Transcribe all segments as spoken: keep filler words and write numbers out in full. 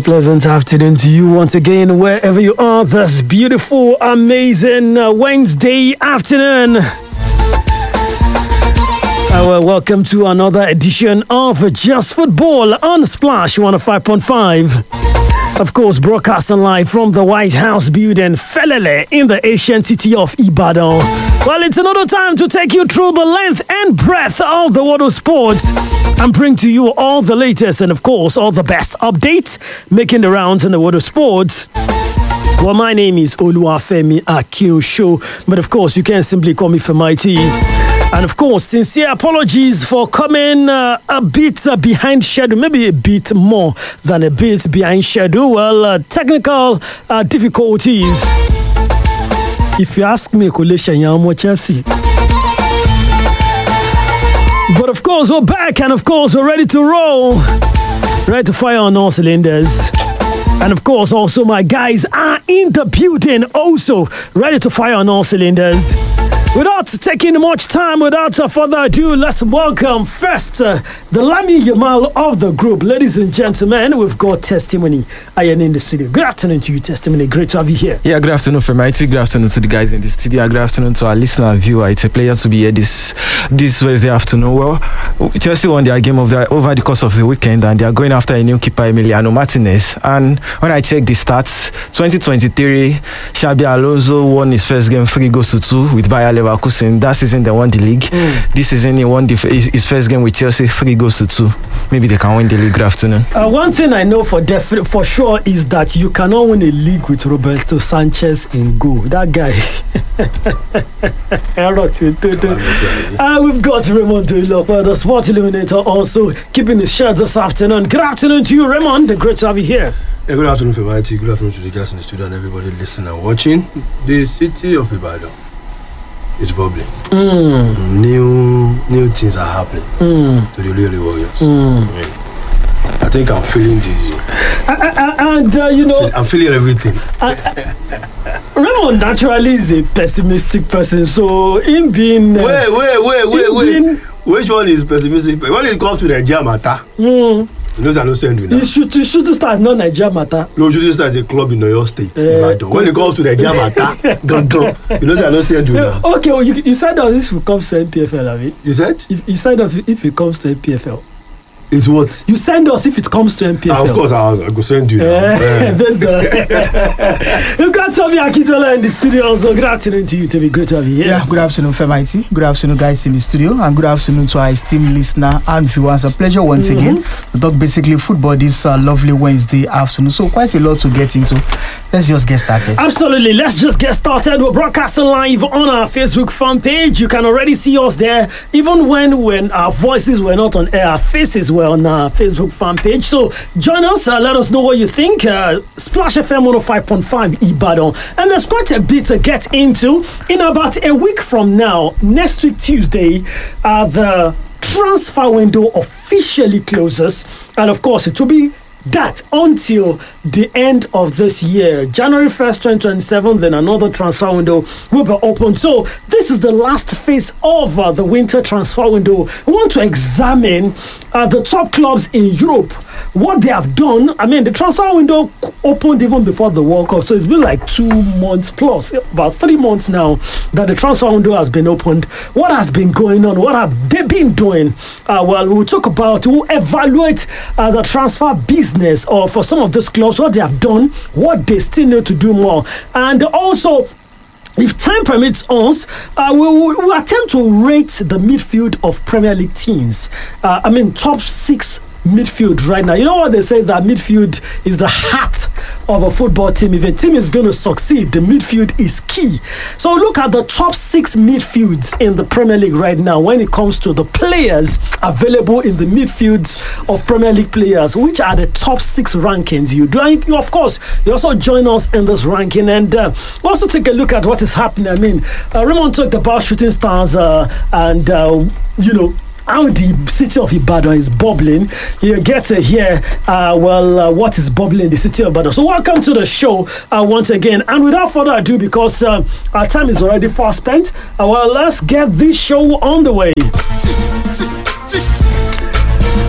pleasant afternoon to you once again, wherever you are, this beautiful, amazing uh, Wednesday afternoon. Uh, well, welcome to another edition of Just Football on Splash one oh five point five. Of course, broadcasting live from the White House building, Felele, in the ancient city of Ibadan. Well, it's another time to take you through the length and breadth of the world of sports and bring to you all the latest and, of course, all the best updates making the rounds in the world of sports. Well, my name is Oluwafemi Akiosho, but of course, you can simply call me Femaiti. And of course, sincere apologies for coming uh, a bit uh, behind schedule, maybe a bit more than a bit behind schedule. Well, uh, technical uh, difficulties. If you ask me, Chelsea. But of course, we're back, and of course, we're ready to roll. Ready to fire on all cylinders. And of course, also my guys are in the building, also ready to fire on all cylinders. Without taking much time, without further ado, let's welcome first uh, the Lami Yamal of the group. Ladies and gentlemen, we've got Testimony Iron in the studio. Good afternoon to you, Testimony. Great to have you here. Yeah, good afternoon, Femaiti. Good afternoon to the guys in the studio. Good afternoon to our listener and viewer. It's a pleasure to be here this this Wednesday afternoon. Well, Chelsea won their game of the, over the course of the weekend, and they are going after a new keeper, Emiliano Martinez. And when I check the stats, twenty twenty-three, Xabi Alonso won his first game three goals to two with Bayer Leverkusen. That season they won the league. Mm. This season he won the, his first game with Chelsea three goals to two. Maybe they can win the league. Good afternoon. Uh, one thing I know for definite for sure is that you cannot win a league with Roberto Sanchez in goal. That guy. uh, we've got Raymond Doylop, the Sport Illuminator, also keeping his shirt this afternoon. Good afternoon to you, Raymond. Great to have you here. Yeah, good afternoon, Femaiti. Good afternoon to the guys in the studio and everybody listening and watching. The city of Ibadan. It's bubbling. Mm. New new things are happening mm. to the Oluyole Warriors. Mm. I, mean, I think I'm feeling dizzy. Uh, uh, and, uh, you know... I'm feeling everything. Uh, uh, Raymond naturally is a pessimistic person, so in being... Uh, wait, wait, wait, wait, wait. Being, Which one is pessimistic? When it comes to the Nigeria matter, mm. you know that no send you now. You should, you should start not Nigeria matter. No, you should start a club in Oyo State. Uh, when it comes to Nigeria matter, gun, gun, you know that no send you now. Okay, well, you, you said that this will come to N P F L, have you? You said? If, you said if, if it comes to N P F L. It's what? You send us if it comes to N P F L. Ah, of course, I'll, I'll go send you. Yeah, yeah. That's the. You've got Toby Akitola in the studio also. Good afternoon to you, Toby. Great to have you here. Yeah, good afternoon, Femaiti. Good afternoon, guys in the studio. And good afternoon to our esteemed listener and viewers. A pleasure once mm-hmm. again to talk basically football this uh, lovely Wednesday afternoon. So, quite a lot to get into. Let's just get started. Absolutely. Let's just get started. We're broadcasting live on our Facebook fan page. You can already see us there. Even when, when our voices were not on air, our faces were on our Facebook fan page. So join us, uh, let us know what you think. uh, Splash F M one oh five point five Ibadan, and there's quite a bit to get into. In about a week from now, next week Tuesday, uh, the transfer window officially closes, and of course it will be that until the end of this year, January first, twenty twenty-seven, then another transfer window will be open. So this is the last phase of uh, the winter transfer window. We want to examine uh, the top clubs in Europe, what they have done. I mean, the transfer window opened even before the World Cup, so it's been like two months plus, about three months now that the transfer window has been opened. What has been going on? What have they been doing? Uh, well, we'll talk about, we'll evaluate uh, the transfer business or for some of these clubs, what they have done, what they still need to do more, and also, if time permits us, uh, we will we'll attempt to rate the midfield of Premier League teams. Uh, I mean, top six midfield right now. You know what they say, that midfield is the heart of a football team. If a team is going to succeed, the midfield is key. So look at the top six midfields in the Premier League right now when it comes to the players available in the midfields of Premier League players. Which are the top six rankings? You do, you, of course, you also join us in this ranking, and uh, also take a look at what is happening. I mean, uh, Raymond talked about Shooting Stars uh, and uh, you know, how the city of Ibadan is bubbling. You get to hear, uh, well, uh, what is bubbling in the city of Ibadan. So welcome to the show uh, once again. And without further ado, because uh, our time is already far spent, uh, well, let's get this show on the way. All right.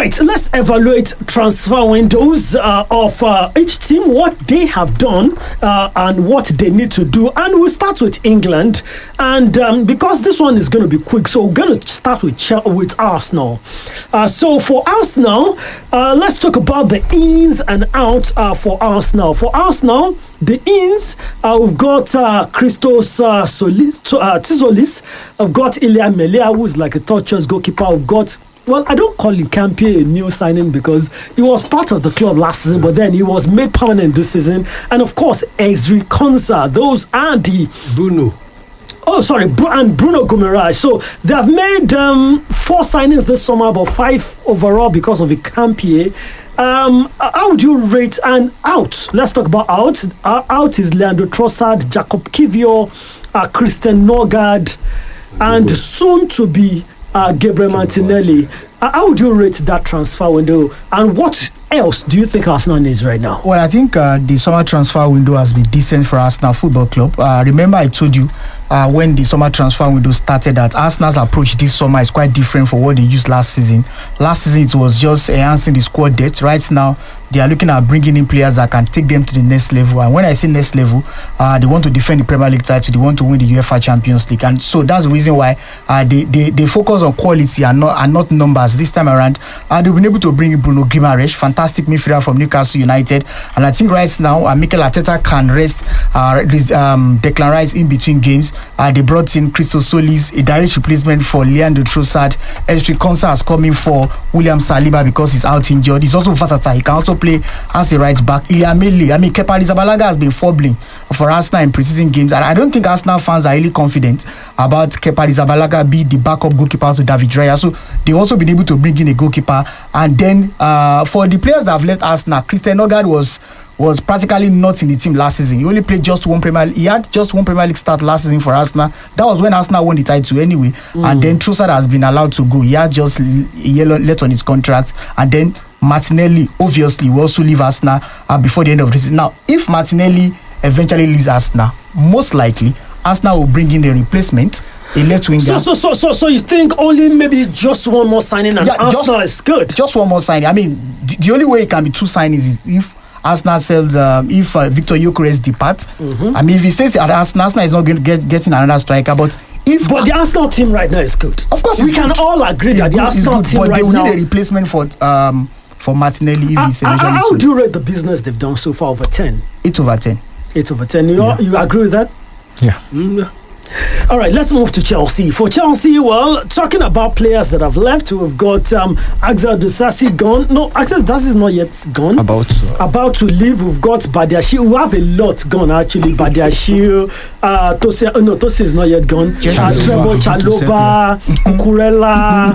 right, let's evaluate transfer windows uh, of uh, each team, what they have done uh, and what they need to do. And we'll start with England. And um, because this one is going to be quick, so we're going to start with Ch- with Arsenal. Uh, so for Arsenal, uh, let's talk about the ins and outs uh, for Arsenal. For Arsenal, the ins, uh, we've got uh, Christos uh, Solis, uh, Tizolis, I've got Ilya Melia, who is like a third choice goalkeeper. I've got, well, I don't call him Campie a new signing because he was part of the club last season, but then he was made permanent this season. And of course, Ezri Konsa, those are the Bruno. Oh, sorry, Bru- and Bruno Guimaraes. So they have made um, four signings this summer, but five overall because of the Campie. Um, how would you rate an out? Let's talk about out. Uh, out is Leandro Trossard, Jacob Kivio, uh, Christian Nørgaard, and soon to be uh, Gabriel Martinelli. Uh, how would you rate that transfer window? And what else do you think Arsenal needs right now? Well, I think uh, the summer transfer window has been decent for Arsenal Football Club. Uh, remember, I told you uh, when the summer transfer window started that Arsenal's approach this summer is quite different from what they used last season. Last season, it was just enhancing the squad depth. Right now, they are looking at bringing in players that can take them to the next level. And when I say next level, uh, they want to defend the Premier League title. They want to win the UEFA Champions League. And so that's the reason why uh, they, they, they focus on quality and not, and not numbers this time around. Uh, they've been able to bring in Bruno Guimaraes, fantastic midfielder from Newcastle United. And I think right now, uh, Mikel Arteta can rest uh, this, um, Declan Rice in between games. Uh, they brought in Christos Solis, a direct replacement for Leandro Trossard. Ezri Konsa has come in for William Saliba because he's out injured. He's also versatile. He can also play as a right back. Ilya Mele, I mean, Kepa Arrizabalaga has been fumbling for Arsenal in preseason games. And I don't think Arsenal fans are really confident about Kepa Arrizabalaga be the backup goalkeeper to David Raya. So they've also been able to bring in a goalkeeper. And then uh, for the players that have left Arsenal, Christian Nørgaard was was practically not in the team last season. He only played just one Premier League. He had just one Premier League start last season for Arsenal. That was when Arsenal won the title anyway. Mm. And then Trossard has been allowed to go. He had just a year left on his contract. And then Martinelli, obviously, will also leave Arsenal uh, before the end of the season. Now, if Martinelli eventually leaves Arsenal, most likely, Arsenal will bring in a replacement. A left winger. So, so, so, so, so you think only maybe just one more signing and yeah, Arsenal just, is good? Just one more signing. I mean, the, the only way it can be two signings is if Arsenal sells, um, if uh, Victor Gyökeres departs. Mm-hmm. I mean, if he stays at Arsenal, Arsenal is not going to get getting another striker. But if but the Arsenal team right now is good. Of course, we can good. all agree it's that good, the Arsenal good, team but right they will now need a replacement for um for Martinelli if uh, he's uh, eventually how sold. do you rate the business they've done so far over ten? Eight over ten. Eight over ten. You, yeah. you agree with that? Yeah. Mm, yeah. All right, let's move to Chelsea. For Chelsea, well, talking about players that have left, we've got um, Axel Disasi gone. No, Axel Disasi is not yet gone. About to. About to leave. We've got Badiashile. We have a lot gone, actually. Badiashile, uh, Tosin, uh, no, Tosin is not yet gone. Yes, uh, Trevor Chalobah, Cucurella,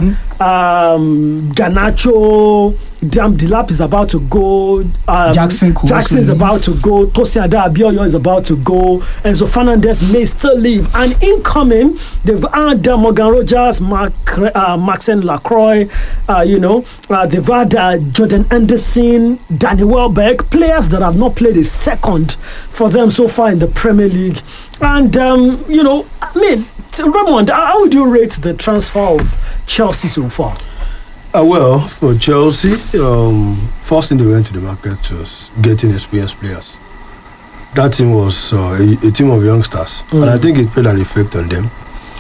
um, Garnacho, Dam Dilap is about to go. Um, Jackson Jackson is about to go. Tosin Adarabioyo is about to go. Enzo Fernandez may still leave. And incoming, they've had uh, Morgan Rogers, Mark, uh, Maxence Lacroix, uh, you know, uh, they've had uh, Jordan Anderson, Danny Welbeck, players that have not played a second for them so far in the Premier League. And, um, you know, I mean, Raymond, how would you rate the transfer of Chelsea so far? Uh, well, for Chelsea, um, first thing they went to the market was getting experienced players. That team was uh, a, a team of youngsters, mm. and I think it played an effect on them.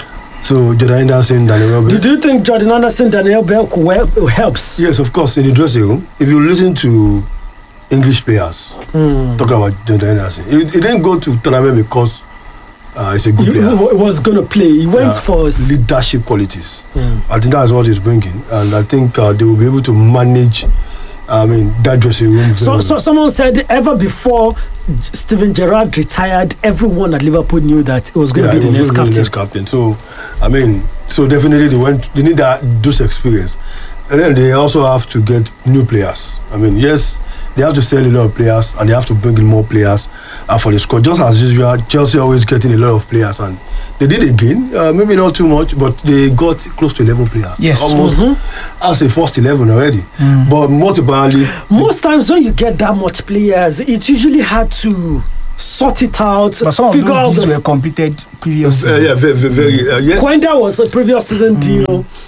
So Jordan Anderson, Daniel Welbeck. Do you think Jordan Anderson, Daniel Welbeck helps? Yes, of course. In the dressing room, if you listen to English players mm. talking about Jordan Anderson, he, he didn't go to tournament because uh, he's a good he, player. He was going to play. He went yeah, for leadership qualities. Mm. I think that's what he's bringing, and I think uh, they will be able to manage. I mean, that dressing room. So, so someone said ever before Steven Gerrard retired, everyone at Liverpool knew that it was going yeah, to be the next captain. The next captain. So, I mean, so definitely they went. They need that those experience, and then they also have to get new players. I mean, yes, they have to sell a lot of players, and they have to bring in more players uh, for the squad. Just as usual, Chelsea always getting a lot of players, and they did again. Uh, maybe not too much, but they got close to eleven players. Yes, almost mm-hmm. as a first eleven already. Mm. But most importantly, most times when you get that much players, it's usually hard to sort it out. But some of figure those deals the were completed previous uh, season. yeah, very, very uh, yes. Quenda was a previous season mm. deal.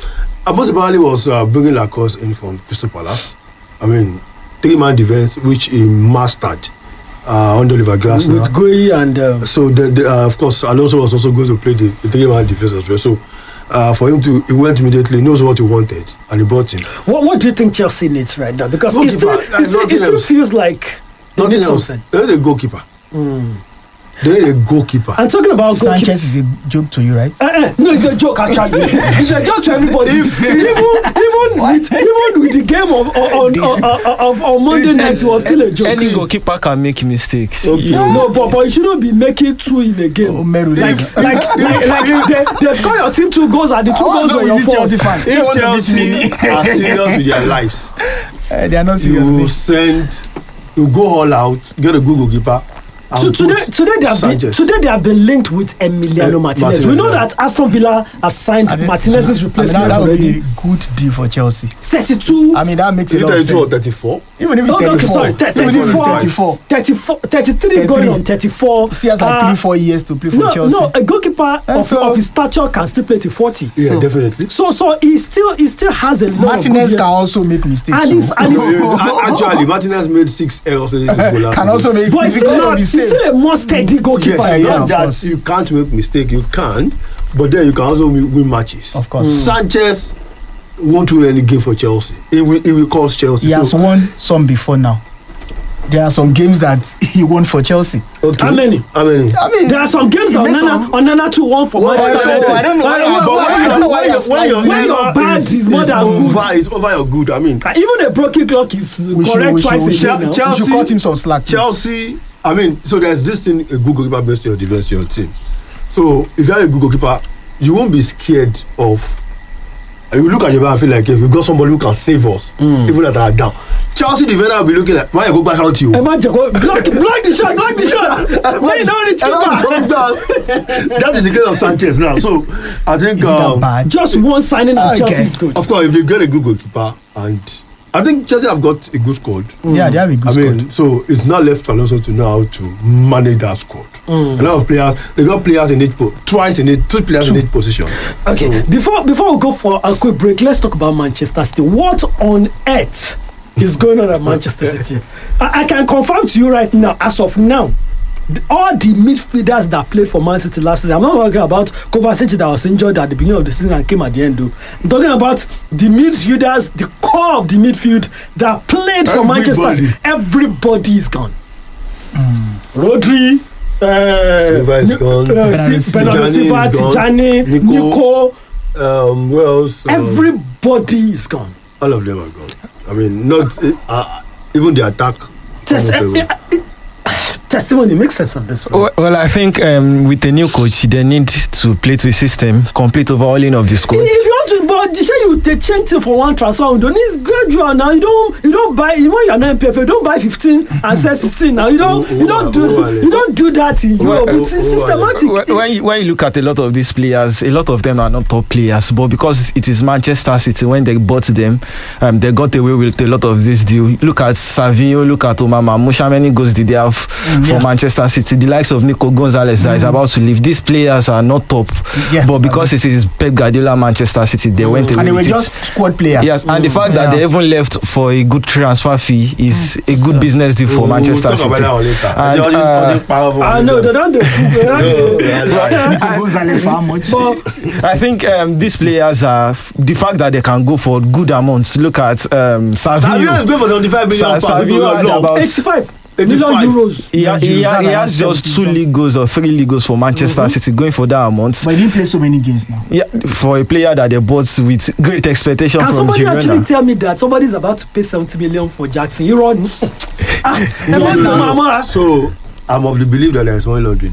Abbas Bali was uh, bringing Lacoste in from Crystal Palace. I mean, three-man defense, which he mastered uh, under Oliver Glasner. With Goyi and... Uh, so, the, the, uh, of course, Alonso was also going to play the, the three-man defense as well. So, uh, for him to, he went immediately, he knows what he wanted, and he brought him. What, what do you think Chelsea needs right now? Because it Goalkeeper, still, like it still, it still else. feels like they Nothing need else. something. They need a goalkeeper. Mm. They need a goalkeeper. I'm talking about goalkeeper. Sanchez is a joke to you, right? Uh, uh, no, it's a joke actually. It's a joke to everybody. If- even even with, even with the game of on on, on, on, on Monday night, it was still a joke. Any goalkeeper can make mistakes. Okay. You- No, but, but you shouldn't be making two in a game. Omeru, Like, If- like, like, like they, they score your team two goals and the two goals were your fault. Chelsea fan. They If want to beat Chelsea me. are serious with their lives, Eh, they are not you serious. send, you go all out, get a good goalkeeper. So and today, put today they have been, Sanchez. today they have been linked with Emiliano Eh, Martinez. Martinez, We know yeah. that Aston Villa has signed I mean, Martinez's I mean, replacement that, that would already. be a good deal for Chelsea. thirty-two. I mean, that makes a Is it lot of thirty-two or sense. thirty-four? Even if it's No, no, okay, thirty-four, sorry, thir- even if it's thirty-four. thirty-four, thirty-four, thirty-three going thirty-three. on thirty-four. he still has like Uh, three, four years to play for no, Chelsea. no, a goalkeeper And of, so- of his stature can still play to forty. Yeah, So- definitely. So, so he still, he still has a lot of Martinez good can years. also make mistakes. And he's, so- and he's, Yeah, Actually, Martinez made six errors in this goal last can also season. make but he's he's still, because not, of he's his still a saves. more steady goalkeeper. Yes, you yeah, know? not of that course. you can't make mistake. You can, but then you can also win, win matches. Of course. Sanchez won't win any game for Chelsea. He will, he will cause Chelsea. He has So, won some before now. There are some games that he won for Chelsea. okay. How many? How many? I mean, There are some games he on made Nana, some- on Nana two one for Well, Manchester I don't know, United. I don't know, Uh, I well, don't know, well, but well, when well, you- well, when you- when your when your level bad is- is more is than good. over, it's over your good. I mean, Uh, Even a broken clock is we should, correct we should, twice we a should, day now. Chel- we should Chelsea- cut him some slack. please. Chelsea, I mean, so there's this thing a good goalkeeper brings to your defense, to your team. So if you have a good goalkeeper, you won't be scared of. You look at your back and feel like if we got somebody who can save us, even at our down. Chelsea defender will be looking like, why you go back out to you? Ẹ má jẹ́ kó block block the shot block the shot. Why you don't reach keeper? That is the case of Sanchez now. So I think Is it that um, bad? Just one signing and Okay. Chelsea is good. of course if they get a good goalkeeper, and I think Chelsea have got a good squad. Yeah, they have a good I squad. mean, so it's not left to Alonso to know how to manage that squad. A lot of players, they got players in each po- twice in it, two players in each position. Okay, So, before before we go for a quick break, let's talk about Manchester City. What on earth is going on at Manchester City? I, I can confirm to you right now, as of now, the- all the midfielders that played for Man City last season, I'm not talking about Kovacic that was injured at the beginning of the season and came at the end, though. I'm talking about the midfielders, the core of the midfield that played for Manchester City. Everybody is gone. Rodri, uh, Silva is Ni- gone. uh, Bernardo Si- Bernardo Tijani Silva, is gone. Tijani, Nico. Nico. um, who else? Um, Everybody is gone. all of them are gone. I mean, not uh, even the attack. Test, almost eh, everyone. eh, eh, testimony makes sense of this one. Well, well, I think um, with a new coach, they need to play to a system, complete overhauling of the squad. If you want to, but you say you take change for one transfer window, it's gradual now. You don't, you don't buy. When you're not P F A, you don't buy fifteen and sell sixteen. Now you don't, Oh, oh, you don't oh, do, oh, oh, you don't do that in Well, Europe. It's oh, oh, systematic. When- when you, when you look at a lot of these players, a lot of them are not top players, but because it is Manchester City, when they bought them, um, they got away with a lot of this deal. Look at Savinho, look at Omar Mamouche, how many goals did they have for yeah. Manchester City? The likes of Nico Gonzalez that is about to leave. These players are not top, Yeah. but because it is Pep Guardiola Manchester City, they went away And they were with just it. squad players. Yes, and the fact that Yeah. they even left for a good transfer fee is a good business deal for We'll- Manchester we'll talk City. about that one later. And, They- they- uh, they powerful I on know them. they don't do. They don't do- Yeah, yeah, Nico Gonzalez for how much? But I think um, these players are f- the fact that they can go for good amounts. Look at um, Savio is Savio. going for seventy-five million Sa- pounds. Savio Savio had about- eighty-five eighty-five. million euros. He, ha- he, ha- he has Zidane just has two seventy league goals or three league goals for Manchester City, going for that amount. But he didn't play so many games now. Yeah, for a player that they bought with great expectation Can from somebody actually Girona. tell me that somebody is about to pay seventy million for Jackson? You run. Ah, ẹ No, má no, gbé no. wọn mọ́ra. So I'm of the belief that there is money laundering.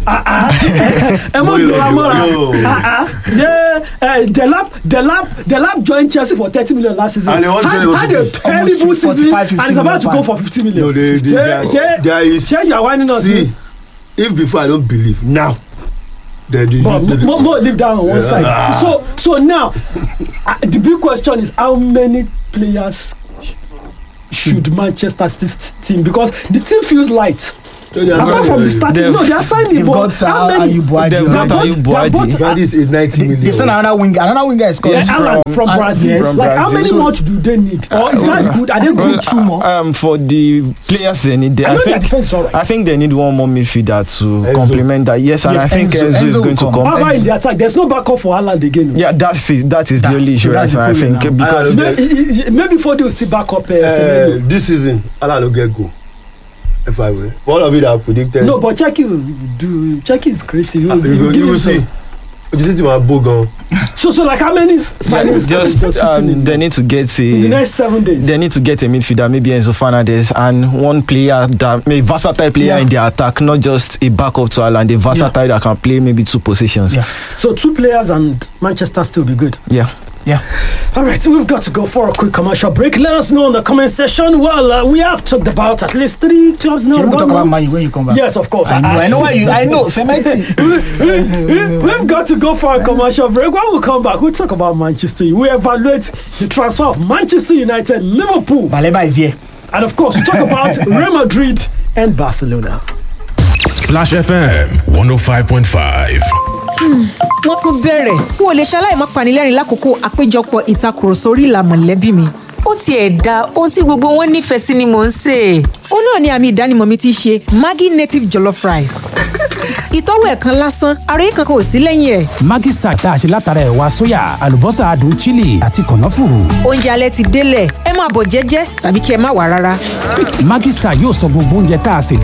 Ẹ má Money gbé wọn laundering. mọ́ra. No. Ah, ah. Yeah, eh, Delap, Delap, Delap joined Chelsea for thirty million last season. And they want Had, to- had a terrible almost season forty-five, and fifty is about to go million for fifty million. No, they, they, Yeah, there, yeah. there is. Shey you are whining us. See, if before I don't believe now, they do. But they, more, more leave that on one Yeah. side. So so now, uh, the big question is how many players sh- should Manchester City team, because the team feels light. Apart from the starting, no, they are signing. They've got uh, Ayub Boadi. They've got They Ayub bought- they Boadi. bought- Boadi is eight ninety million. They've sent another winger. Another winger is called Yeah, Alan from uh, Brazil. yes. From Like, how Brazil. many So- much do they need? Or is that good? Are they Well, good two more? um, for the players they need, they, I I, know their think defense is alright. I think they need one more midfielder to Enzo. complement that. Yes, and Yes, I think Enzo- Enzo, is Enzo going will to come. come. How about in the attack? There's no backup for Haaland again. Yeah, that's it. That is That- the only issue, so right? that's the now, I problem think now. because Ah, Maybe, maybe for they will still back up uh, Semenyo. Uh, this season, Alan will get go. If I will. All of it are predicted. No, but Chucky will do. Chucky is crazy. He Ah, will, you he will go- give you will himself- see. You see to my bogan. So, so like how many signings? just just um, sitting in, they need to get in the a next seven days. they need to get a midfielder, maybe Enzo Fernandez, and one player that a versatile player Yeah. in their attack, not just a backup to Haaland, a versatile that can play maybe two positions. Yeah. So two players and Manchester still be good. Yeah. Yeah. All right, we've got to go for a quick commercial break. Let us know in the comment section. Well, uh, we have talked about at least three clubs now. So we'll One talk more. about Man U when you come back. Yes, of course. I know. I know why you. I know. Femeti. We've got to go for a commercial break. When we come back, we'll talk about Manchester. We evaluate the transfer of Manchester United, Liverpool, Baleba is here. and of course, we talk about Real Madrid and Barcelona. Splash F M one oh five point five. wọ́n tún bẹ̀rẹ̀ n ò lè ṣaláì má panilẹ́rìn lákòókò àpéjọpọ̀ ìtakùrọ̀sọ orí ìlà mọ̀lẹ́bí mi. ó tiẹ̀ da ohun tí gbogbo wọn nífẹ̀ẹ́ sí ni mò ń sè é. ó náà ni àmì ìdánimọ̀ mi ti ṣe Maggi native jollof rice. ìtọ́wò ẹ̀kan lásán àròyé kankan ò sí lẹ́yìn ẹ̀. Maggi Star tá a ṣe látara ẹ̀wà sóyà àlùbọ́sà adùn chili àti kànáfùrù. oúnjẹ alẹ́ ti délẹ̀ ẹ máa bọ̀ jẹ́jẹ́ tàbí kí ẹ má wá rárá. Maggi Star yóò sọ gbogbo oúnjẹ tá a ṣe